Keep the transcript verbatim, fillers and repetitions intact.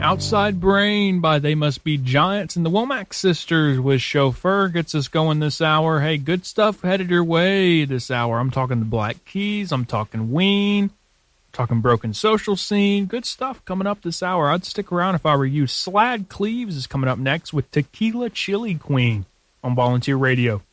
Outside Brain by They Must Be Giants, and the Womack Sisters with Chauffeur gets us going this hour. Hey, good stuff headed your way this hour. I'm talking the Black Keys, I'm talking Ween, talking Broken Social Scene. Good stuff coming up this hour. I'd stick around if I were you. Slad Cleaves is coming up next with Tequila Chili Queen on Volunteer Radio.